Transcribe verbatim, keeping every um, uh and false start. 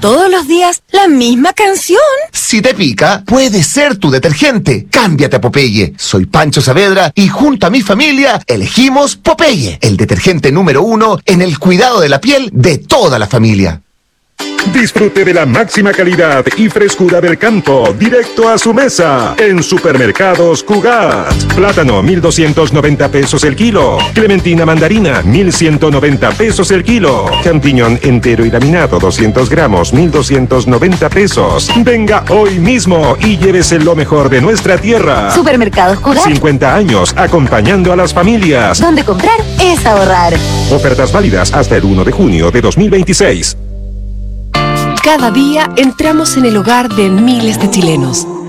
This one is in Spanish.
todos los días la misma canción. Si te pica, puede ser tu detergente. Cámbiate a Popeye. Soy Pancho Saavedra y junto a mi familia elegimos Popeye, el detergente número uno en el cuidado de la piel de toda la familia. Disfrute de la máxima calidad y frescura del campo, directo a su mesa, en Supermercados Cugat. Plátano, mil doscientos noventa pesos el kilo. Clementina mandarina, mil ciento noventa pesos el kilo. Champiñón entero y laminado, doscientos gramos, mil doscientos noventa pesos. Venga hoy mismo y llévese lo mejor de nuestra tierra. Supermercados Cugat. cincuenta años acompañando a las familias. Donde comprar es ahorrar. Ofertas válidas hasta el uno de junio de dos mil veintiséis. Cada día entramos en el hogar de miles de chilenos,